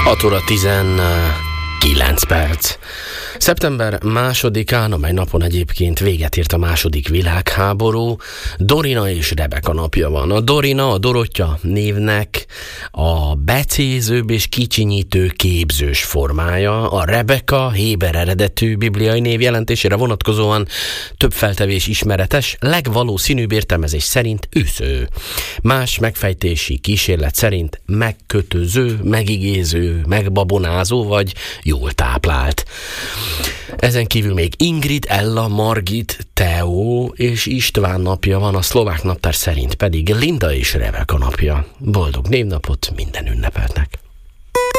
6 óra 19 perc. Szeptember 2-án, amely napon egyébként véget ért a második világháború, Dorina és Rebeka napja van. A Dorina, a Dorottya névnek a becézőbb és kicsinyítő képzős formája, a Rebeka héber eredetű bibliai név jelentésére vonatkozóan több feltevés ismeretes, legvalószínűbb értelmezés szerint üsző. Más megfejtési kísérlet szerint megkötöző, megigéző, megbabonázó vagy jól táplált. Ezen kívül még Ingrid, Ella, Margit, Teó és István napja van, a szlovák naptár szerint pedig Linda és Rebeka napja. Boldog névnapot minden ünnepeltnek!